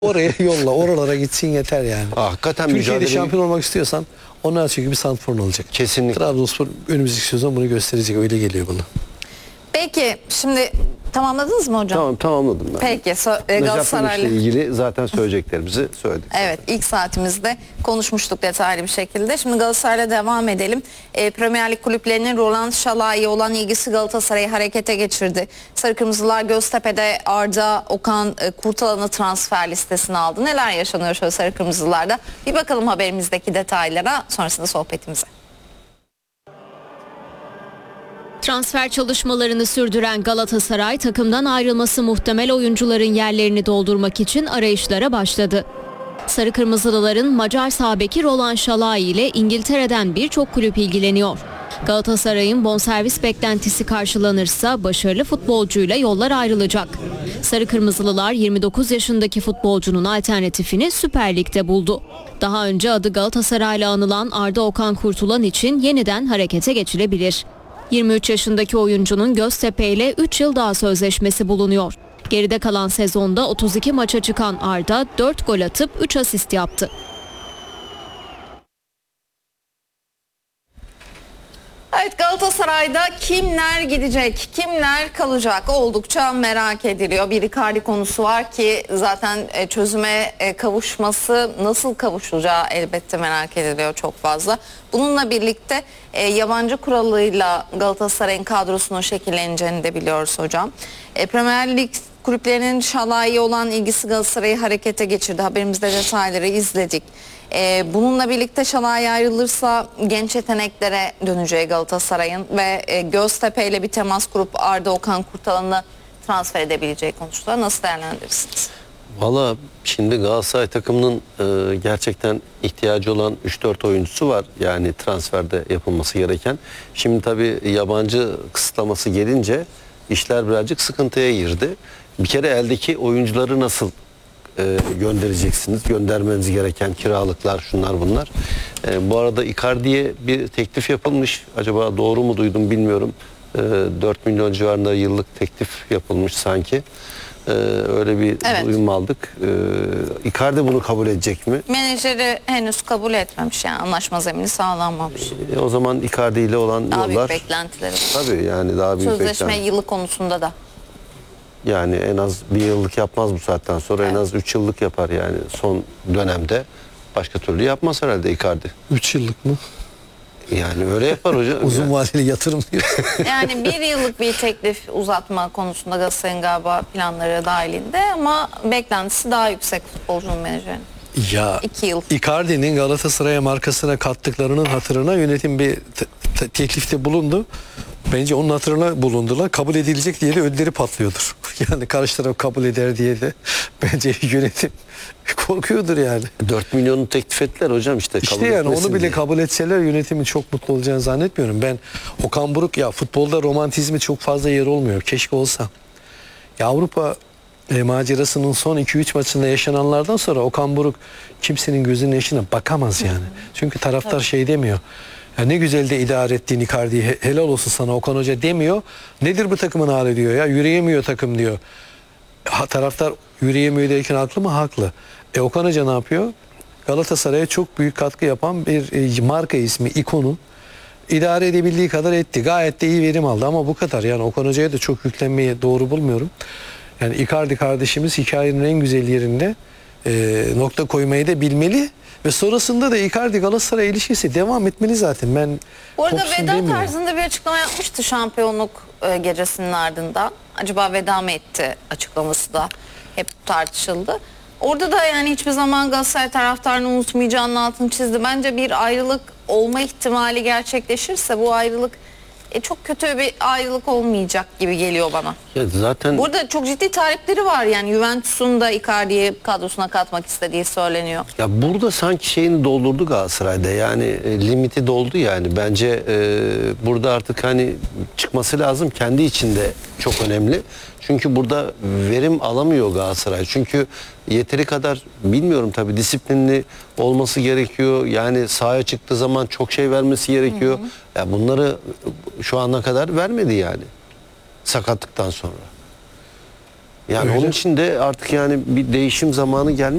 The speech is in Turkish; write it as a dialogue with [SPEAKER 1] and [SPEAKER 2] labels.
[SPEAKER 1] Oraya yolla, oralara gitsin yeter yani.
[SPEAKER 2] Hakikaten
[SPEAKER 1] Türkiye'de şampiyon olmak istiyorsan onlar çünkü bir santrfor olacak.
[SPEAKER 2] Kesinlikle.
[SPEAKER 1] Trabzonspor önümüzdeki sezon bunu gösterecek, öyle geliyor bana.
[SPEAKER 3] Peki şimdi tamamladınız mı hocam?
[SPEAKER 2] Tamam, tamamladım ben.
[SPEAKER 3] Peki
[SPEAKER 2] Necip
[SPEAKER 3] Galatasaray'la
[SPEAKER 2] ilgili zaten söyleyeceklerimizi söyledik.
[SPEAKER 3] evet, ilk saatimizde konuşmuştuk detaylı bir şekilde. Şimdi Galatasaray'la devam edelim. Premier Lig kulüplerinin Roland Şalai'ye olan ilgisi Galatasaray'ı harekete geçirdi. Sarı Kırmızılar Göztepe'de Arda Okan Kurtalan'ı transfer listesine aldı. Neler yaşanıyor şöyle Sarı Kırmızılar'da? Bir bakalım haberimizdeki detaylara, sonrasında sohbetimize.
[SPEAKER 4] Transfer çalışmalarını sürdüren Galatasaray, takımdan ayrılması muhtemel oyuncuların yerlerini doldurmak için arayışlara başladı. Sarı Kırmızılıların Macar sağ beki Roland Şalai ile İngiltere'den birçok kulüp ilgileniyor. Galatasaray'ın bonservis beklentisi karşılanırsa başarılı futbolcuyla yollar ayrılacak. Sarı Kırmızılılar 29 yaşındaki futbolcunun alternatifini Süper Lig'de buldu. Daha önce adı Galatasaray'la anılan Arda Okan Kurtulan için yeniden harekete geçilebilir. 23 yaşındaki oyuncunun Göztepe ile 3 yıl daha sözleşmesi bulunuyor. Geride kalan sezonda 32 maça çıkan Arda 4 gol atıp 3 asist yaptı.
[SPEAKER 3] Evet, Galatasaray'da kimler gidecek, kimler kalacak oldukça merak ediliyor. Bir Icardi konusu var ki zaten çözüme kavuşması, nasıl kavuşulacağı elbette merak ediliyor çok fazla. Bununla birlikte yabancı kuralıyla Galatasaray'ın kadrosunun şekilleneceğini de biliyoruz hocam. Premier Lig kulüplerinin Şalai'ye olan ilgisi Galatasaray'ı harekete geçirdi. Haberimizde detayları izledik. Bununla birlikte Şalai ayrılırsa genç yeteneklere döneceği Galatasaray'ın ve Göztepe ile bir temas kurup Arda Okan Kurtalan'ı transfer edebileceği konuştular. Nasıl değerlendirirsiniz?
[SPEAKER 2] Valla şimdi Galatasaray takımının gerçekten ihtiyacı olan 3-4 oyuncusu var. Yani transferde yapılması gereken. Şimdi tabii yabancı kısıtlaması gelince işler birazcık sıkıntıya girdi. Bir kere eldeki oyuncuları nasıl göndereceksiniz? Göndermeniz gereken kiralıklar, şunlar bunlar. Bu arada Icardi'ye bir teklif yapılmış. Acaba doğru mu duydum bilmiyorum. 4 milyon civarında yıllık teklif yapılmış sanki. Öyle bir duyum aldık. Icardi bunu kabul edecek mi?
[SPEAKER 3] Menajeri henüz kabul etmemiş, yani anlaşma zemini sağlanmamış.
[SPEAKER 2] O zaman Icardi ile olan
[SPEAKER 3] daha
[SPEAKER 2] yollar...
[SPEAKER 3] büyük beklentileri var.
[SPEAKER 2] Tabii yani daha büyük
[SPEAKER 3] sözleşme yılı konusunda da.
[SPEAKER 2] Yani en az 1 yıllık yapmaz bu saatten sonra, en az 3 yıllık yapar yani son dönemde. Başka türlü yapmaz herhalde Icardi.
[SPEAKER 1] 3 yıllık mı?
[SPEAKER 2] Yani öyle yapar hocam.
[SPEAKER 1] Uzun
[SPEAKER 2] yani.
[SPEAKER 1] vadeli yatırım diyor.
[SPEAKER 3] Yani 1 yıllık bir teklif uzatma konusunda Galatasaray'ın galiba planları dahilinde, ama beklentisi daha yüksek futbolcunun menajerinin.
[SPEAKER 1] Ya
[SPEAKER 3] 2 yıl.
[SPEAKER 1] Icardi'nin Galatasaray'a markasına kattıklarının hatırına yönetim bir teklifte bulundu. Bence onun hatırına bulundular. Kabul edilecek diye de ödleri patlıyordur. Yani karşı taraf kabul eder diye de bence yönetim korkuyordur yani.
[SPEAKER 2] 4 milyonu teklif ettiler hocam işte.
[SPEAKER 1] İşte yani onu bile diye kabul etseler yönetimin çok mutlu olacağını zannetmiyorum. Ben Okan Buruk, ya futbolda romantizmi çok fazla yer olmuyor. Keşke olsa. Ya Avrupa macerasının son 2-3 maçında yaşananlardan sonra Okan Buruk kimsenin gözünün yaşına bakamaz yani. Çünkü taraftar şey demiyor. Ya ne güzel de idare ettiğin Icardi'yi, helal olsun sana Okan Hoca demiyor. Nedir bu takımın hali diyor ya, yürüyemiyor takım diyor. Taraftar yürüyemiyor derken haklı mı? Haklı. Okan Hoca ne yapıyor? Galatasaray'a çok büyük katkı yapan bir marka ismi, ikonu. İdare edebildiği kadar etti. Gayet de iyi verim aldı ama bu kadar. Yani Okan Hoca'ya da çok yüklenmeyi doğru bulmuyorum. Yani Icardi kardeşimiz hikayenin en güzel yerinde nokta koymayı da bilmeli. Ve sonrasında da Icardi Galatasaray ilişkisi devam etmeli zaten. Ben
[SPEAKER 3] bu arada veda tarzında bir açıklama yapmıştı şampiyonluk gecesinin ardından. Acaba veda mı etti açıklaması da hep tartışıldı. Orada da yani hiçbir zaman Galatasaray taraftarını unutmayacağının altını çizdi. Bence bir ayrılık olma ihtimali gerçekleşirse bu ayrılık çok kötü bir ayrılık olmayacak gibi geliyor bana.
[SPEAKER 2] Ya zaten
[SPEAKER 3] burada çok ciddi talipleri var, yani Juventus'un da Icardi'yi kadrosuna katmak istediği söyleniyor.
[SPEAKER 2] ya burada sanki şeyini doldurdu Galatasaray'da, yani limiti doldu yani. Bence burada artık hani çıkması lazım, kendi içinde çok önemli. Çünkü burada verim alamıyor Galatasaray. Çünkü yeteri kadar, bilmiyorum tabii, disiplinli olması gerekiyor. Yani sahaya çıktığı zaman çok şey vermesi gerekiyor. Ya bunları şu ana kadar vermedi yani. Sakatlıktan sonra. Yani onun için de artık yani bir değişim zamanı gelmiş.